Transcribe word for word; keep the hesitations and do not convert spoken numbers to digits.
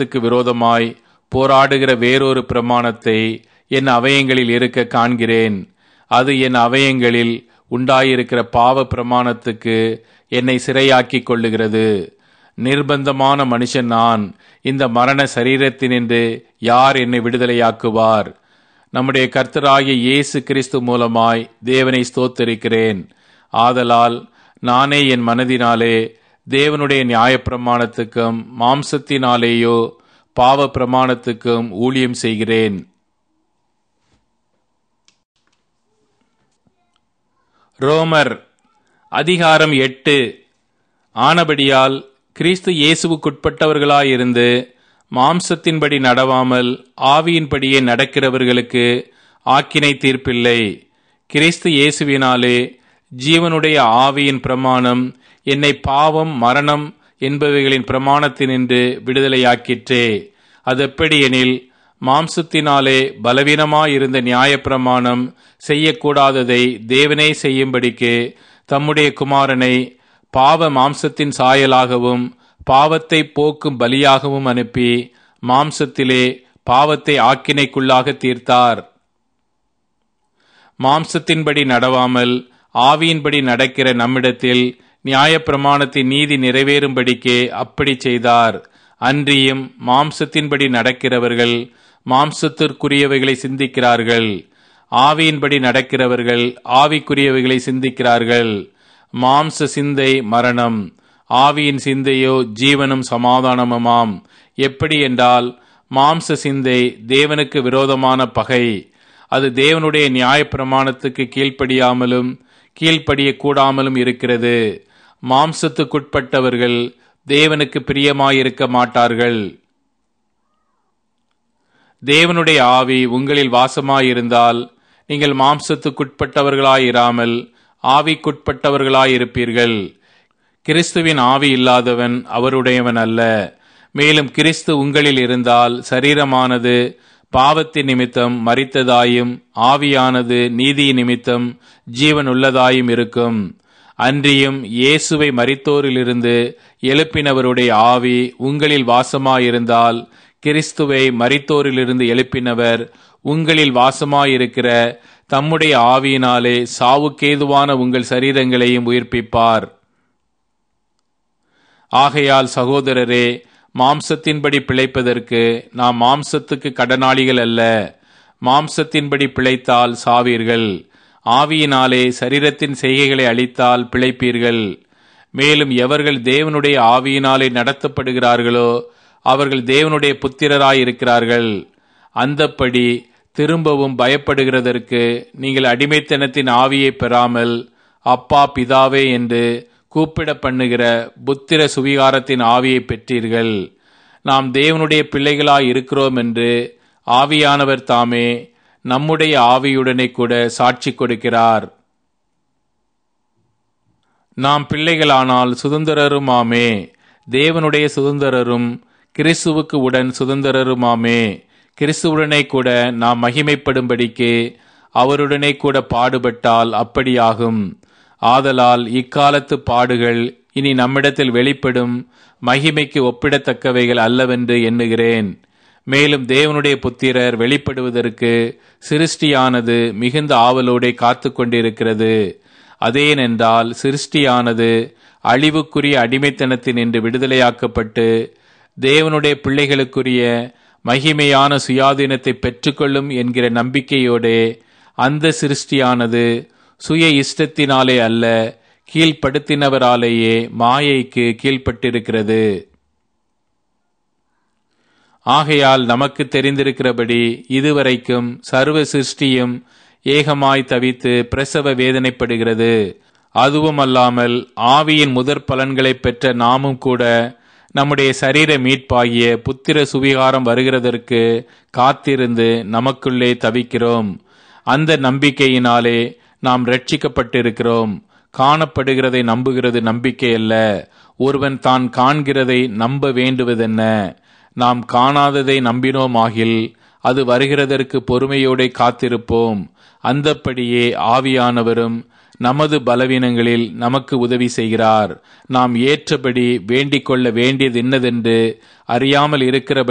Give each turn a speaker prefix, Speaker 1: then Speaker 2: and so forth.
Speaker 1: பிரமாணத்துக்கு விரோதமாய் போராடுகிற வேறொரு பிரமாணத்தை என் அவயங்களில் இருக்க காண்கிறேன். அது என் அவயங்களில் உண்டாயிருக்கிற பாவ பிரமாணத்துக்கு என்னை சிறையாக்கிக் கொள்ளுகிறது. நிர்பந்தமான மனுஷன் நான். இந்த மரண சரீரத்தினின்று யார் என்னை விடுதலையாக்குவார்? நம்முடைய கர்த்தராகிய இயேசு கிறிஸ்து மூலமாய் தேவனை ஸ்தோத்தரிக்கிறேன். ஆதலால் நானே என் மனதினாலே தேவனுடைய நியாயப்பிரமாணத்துக்கும் மாம்சத்தினாலேயோ பாவ பிரமாணத்துக்கும் ஊழியம் செய்கிறேன். ரோமர் அதிகாரம் எட்டு. ஆனபடியால் கிறிஸ்து இயேசுவுக்குட்பட்டவர்களாயிருந்து மாம்சத்தின்படி நடவாமல் ஆவியின்படியே நடக்கிறவர்களுக்கு ஆக்கினை தீர்ப்பில்லை. கிறிஸ்து இயேசுவினாலே ஜீவனுடைய ஆவியின் பிரமாணம் என்னை பாவம் மரணம் என்பவைகளின் பிரமாணத்தினின்று விடுதலையாக்கிற்றே. அதெப்படியெனில் மாம்சத்தினாலே பலவீனமாயிருந்த நியாயப்பிரமாணம் செய்யக்கூடாததை தேவனே செய்யும்படிக்கு தம்முடைய குமாரனை பாவ மாம்சத்தின் சாயலாகவும் பாவத்தை போக்கும் பலியாகவும் அனுப்பி மாம்சத்திலே பாவத்தை ஆக்கினைக்குள்ளாக தீர்த்தார். மாம்சத்தின்படி நடவாமல் ஆவியின்படி நடக்கிற நம்மிடத்தில் நியாயப்பிரமாணத்தின் நீதி நிறைவேறும்படிக்கே அப்படி செய்தார். அன்றியும் மாம்சத்தின்படி நடக்கிறவர்கள் மாம்சத்திற்குரியவைகளை சிந்திக்கிறார்கள், ஆவியின்படி நடக்கிறவர்கள் ஆவிக்குரியவைகளை சிந்திக்கிறார்கள். மாம்ச சிந்தை மரணம், ஆவியின் சிந்தையோ ஜீவனும் சமாதானமுமாம். எப்படி என்றால் மாம்ச சிந்தை தேவனுக்கு விரோதமான பகை. அது தேவனுடைய நியாயப்பிரமாணத்துக்கு கீழ்ப்படியாமலும் கீழ்ப்படிய கூடாமலும் இருக்கிறது. மாம்சத்துக்குட்பட்டவர்கள் தேவனுக்கு பிரியமாயிருக்க மாட்டார்கள். தேவனுடைய ஆவி உங்களில் வாசமாயிருந்தால் நீங்கள் மாம்சத்துக்குட்பட்டவர்களாயிராமல் ஆவிக்குட்பட்டவர்களாயிருப்பீர்கள். கிறிஸ்துவின் ஆவி இல்லாதவன் அவருடையவன் அல்ல. மேலும் கிறிஸ்து உங்களில் இருந்தால் சரீரமானது பாவத்தின் நிமித்தம் மரித்ததாயும் ஆவியானது நீதி நிமித்தம் ஜீவன் உள்ளதாயும் இருக்கும். அன்றியும் இயேசுவை மரித்தோரிலிருந்து எழுப்பினவருடைய ஆவி உங்களில் வாசமாயிருந்தால் கிறிஸ்துவை மரித்தோரிலிருந்து எழுப்பினவர் உங்களில் வாசமாயிருக்கிற தம்முடைய ஆவியினாலே சாவுக்கேதுவான உங்கள் சரீரங்களையும் உயிர்ப்பிப்பார். ஆகையால் சகோதரரே, மாம்சத்தின்படி பிழைப்பதற்கு நாம் மாம்சத்துக்கு கடனாளிகள் அல்ல. மாம்சத்தின்படி பிழைத்தால் சாவீர்கள், ஆவியினாலே சரீரத்தின் செய்கைகளை அழித்தால் பிழைப்பீர்கள். மேலும் எவர்கள் தேவனுடைய ஆவியினாலே நடத்தப்படுகிறார்களோ அவர்கள் தேவனுடைய புத்திரராயிருக்கிறார்கள். அந்தப்படி திரும்பவும் பயப்படுகிறதற்கு நீங்கள் அடிமைத்தனத்தின் ஆவியை பெறாமல் அப்பா பிதாவே என்று கூப்பிட பண்ணுகிற புத்திர சுவிகாரத்தின் ஆவியை பெற்றீர்கள். நாம் தேவனுடைய பிள்ளைகளாய் இருக்கிறோம் என்று ஆவியானவர் தாமே நம்முடைய ஆவியுடனே கூட சாட்சி கொடுக்கிறார். நாம் பிள்ளைகளானால் சுதந்திரருமாமே, தேவனுடைய சுதந்திரரும் கிறிஸ்துவுக்கு உடன் சுதந்திரருமாமே. கிறிஸ்துவுடனே கூட நாம் மகிமைப்படும்படிக்கு அவருடனே கூட பாடுபட்டால் அப்படியாகும். ஆதலால் இக்காலத்து பாடுகள் இனி நம்மிடத்தில் வெளிப்படும் மகிமைக்கு ஒப்பிடத்தக்கவைகள் அல்லவென்று எண்ணுகிறேன். மேலும் தேவனுடைய புத்திரர் வெளிப்படுவதற்கு சிருஷ்டியானது மிகுந்த ஆவலோடே காத்து கொண்டிருக்கிறது. அதேனென்றால் சிருஷ்டியானது அழிவுக்குரிய அடிமைத்தனத்தின் என்று விடுதலையாக்கப்பட்டு தேவனுடைய பிள்ளைகளுக்குரிய மகிமையான சுயாதீனத்தை பெற்றுக்கொள்ளும் என்கிற நம்பிக்கையோடே அந்த சிருஷ்டியானது சுய இஷ்டத்தினாலே அல்ல, கீழ்ப்படுத்தினவராலேயே மாயைக்கு கீழ்ப்பட்டிருக்கிறது. ஆகையால் நமக்கு தெரிந்திருக்கிறபடி இதுவரைக்கும் சர்வ சிருஷ்டியும் ஏகமாய் தவித்து பிரசவ வேதனைப்படுகிறது. அதுவும் அல்லாமல் ஆவியின் முதற் பலன்களை பெற்ற நாமும் கூட நம்முடைய சரீர மீட்பாகிய புத்திர சுவிகாரம் வருகிறதற்கு காத்திருந்து நமக்குள்ளே தவிக்கிறோம். அந்த நம்பிக்கையினாலே நாம் ரட்சிக்கப்பட்டிருக்கிறோம். காணப்படுகிறதை நம்புகிறது நம்பிக்கை அல்ல, ஒருவன் தான் காண்கிறதை நம்ப வேண்டுவதென்ன? நாம் காணாததை நம்பினோமாகில் அது வருகிறதற்கு பொறுமையோடு காத்திருப்போம். அந்தப்படியே ஆவியானவரும் நமது பலவீனங்களில் நமக்கு உதவி செய்கிறார். நாம் ஏற்றபடி வேண்டிக் கொள்ள வேண்டியது என்னதென்று அறியாமல் இருக்கிற